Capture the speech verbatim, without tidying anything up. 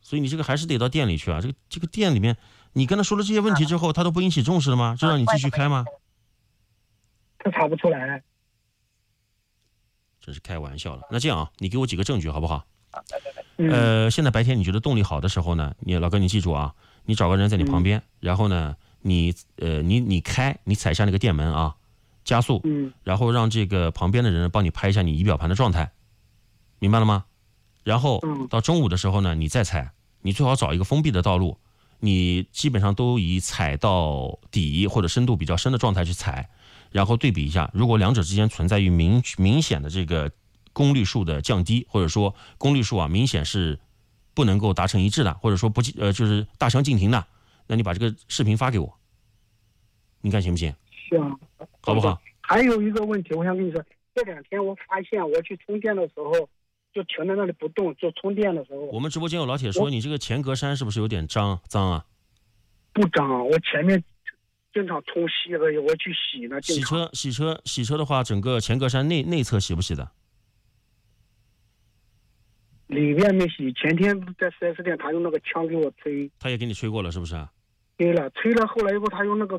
所以你这个还是得到店里去啊。这个这个店里面，你跟他说了这些问题之后，他都不引起重视了吗？就让你继续开吗？ 他查不出来。 真是开玩笑了。那这样啊，你给我几个证据好不好？ 嗯、 呃，现在白天你觉得动力好的时候呢，你老哥你记住啊，你找个人在你旁边，嗯、然后呢，你呃你你开，你踩下那个电门啊，加速， 嗯， 然后让这个旁边的人帮你拍一下你仪表盘的状态，明白了吗？然后到中午的时候呢，你再踩，你最好找一个封闭的道路，你基本上都以踩到底或者深度比较深的状态去踩，然后对比一下，如果两者之间存在于明明显的这个功率数的降低，或者说功率数啊明显是不能够达成一致的，或者说不呃就是大相径庭的，那你把这个视频发给我，你看行不行？ 行， 好不好？ 还有一个问题，我想跟你说，这两天我发现我去充电的时候就停在那里不动，就充电的时候。 我们直播间有老铁说你这个前格栅是不是有点脏脏啊？ 不脏，我前面经常冲洗了，我去洗呢。 洗车洗车洗车的话，整个前格栅内内侧洗不洗的？ 里面没洗，前天在 四 S 店他用那个枪给我吹。 他也给你吹过了是不是？ 对了，吹了，后来以后他用那个